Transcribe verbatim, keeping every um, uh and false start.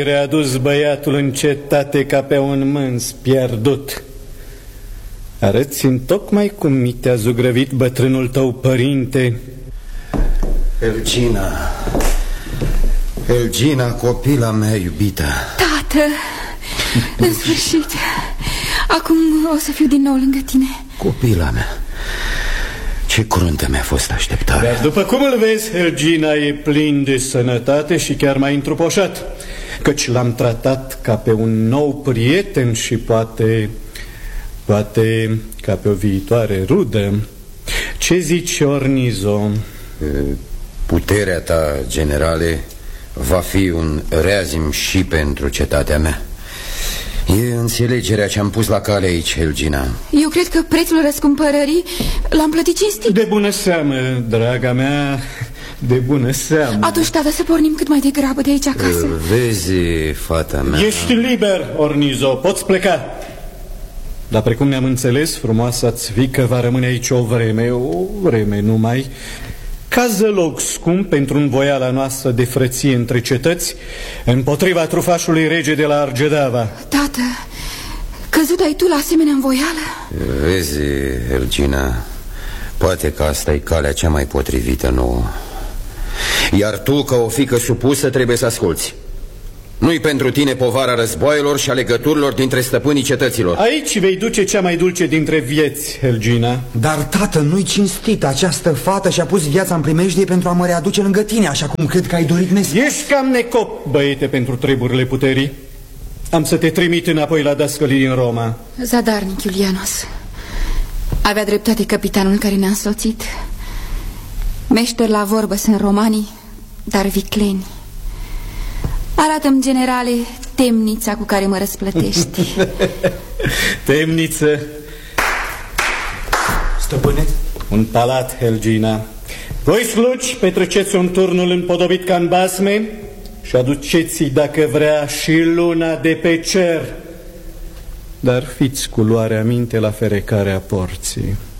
Readus băiatul în cetate ca pe un mâns pierdut. Arăți întocmai cum mi te-a zugrăvit bătrânul tău părinte. Elgina, Elgina, copila mea iubită. Tată, în sfârșit. Acum o să fiu din nou lângă tine. Copila mea, ce cruntă mi-a fost așteptarea. Dar după cum îl vezi, Elgina e plin de sănătate și chiar mai întrupoșat, căci l-am tratat ca pe un nou prieten și poate, poate ca pe o viitoare rudă. Ce zici, Ornizo? Puterea ta, generale, va fi un reazim și pentru cetatea mea. E înțelegerea ce-am pus la cale aici, Elgina. Eu cred că prețul răscumpărării l-am plătit cinstit. De bună seamă, draga mea, de bună seamă. Atunci, tată, să pornim cât mai degrabă de aici acasă. Vezi, fata mea. Ești liber, Ornizo, poți pleca. Dar precum ne-am înțeles, frumoasa-ți fiică va rămâne aici o vreme, o vreme numai, ca zălog scump pentru învoiala noastră de frăție între cetăți, împotriva trufașului rege de la Argedava. Tată, căzut ai tu la asemenea învoială? Vezi, Elgina, poate că asta e calea cea mai potrivită nouă. Iar tu, ca o fiică supusă, trebuie să asculți. Nu-i pentru tine povara războaielor și a legăturilor dintre stăpânii cetăților. Aici vei duce cea mai dulce dintre vieți, Elgina. Dar, tată, nu-i cinstit. Această fată și-a pus viața în primejdie pentru a mă readuce lângă tine, așa cum cred că ai dorit nes. Ești cam necop, băiete, pentru treburile puterii. Am să te trimit înapoi la dascălii din Roma. Zadarnic, Iulianos. Avea dreptate capitanul care ne-a însoțit. Meșteri la vorbă sunt romanii, dar vicleni. Arată-mi, generale, temnița cu care mă răsplătești. Temniță? Stăpâne? Un palat, Elgina. Voi, slugi, petreceți un turnul împodobit ca în basme și aduceți-i, dacă vrea, și luna de pe cer. Dar fiți cu luarea minte la ferecarea porții.